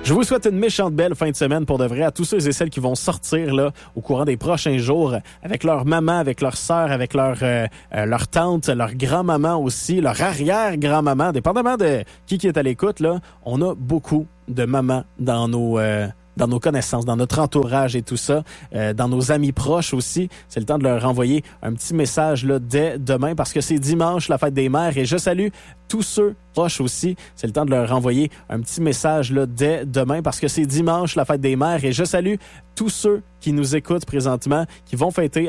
Je vous souhaite une méchante belle fin de semaine pour de vrai à tous ceux et celles qui vont sortir là au courant des prochains jours avec leur maman, avec leur sœur, avec leur tante, leur grand-maman aussi, leur arrière-grand-maman, dépendamment de qui est à l'écoute là. On a beaucoup de mamans dans nos connaissances, dans notre entourage et tout ça, dans nos amis proches aussi. C'est le temps de leur envoyer un petit message là dès demain parce que c'est dimanche, la fête des mères, et je salue tous ceux proches aussi. C'est le temps de leur envoyer un petit message là dès demain parce que c'est dimanche, la fête des mères, et je salue tous ceux qui nous écoutent présentement, qui vont fêter